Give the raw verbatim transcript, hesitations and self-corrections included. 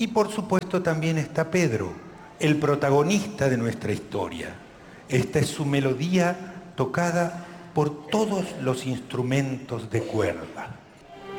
Y por supuesto también está Pedro, el protagonista de nuestra historia. Esta es su melodía tocada por todos los instrumentos de cuerda.